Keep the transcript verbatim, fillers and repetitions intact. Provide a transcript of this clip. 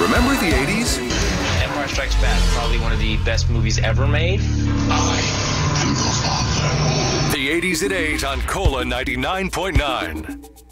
Remember the eighties? Empire Strikes Back, probably one of the best movies ever made. I am your father. The eighties at eight on Cola ninety-nine point nine.